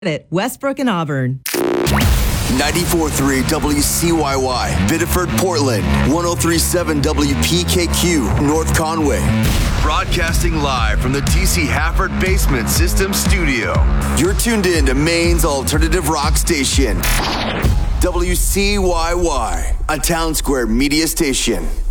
at Westbrook and Auburn. 94.3 WCYY, Biddeford, Portland. 103.7 WPKQ, North Conway. Broadcasting live from the TC Hafford Basement System Studio. You're tuned in to Maine's alternative rock station. WCYY, a Town Square media station.